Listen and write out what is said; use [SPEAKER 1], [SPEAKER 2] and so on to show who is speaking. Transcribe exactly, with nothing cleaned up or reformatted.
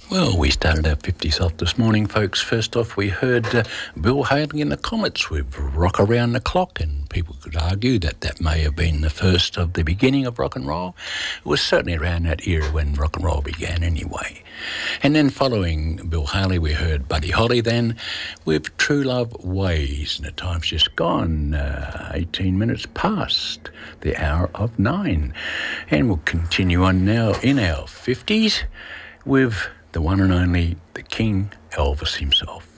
[SPEAKER 1] Well, we started our fifties off this morning, folks. First off, we heard uh, Bill Haley and the Comets with Rock Around the Clock, and people could argue that that may have been the first of the beginning of rock and roll. It was certainly around that era when rock and roll began anyway. And then following Bill Haley, we heard Buddy Holly then with True Love Ways, and the time's just gone, uh, eighteen minutes past the hour of nine. And we'll continue on now in our fifties with the one and only, the King Elvis himself.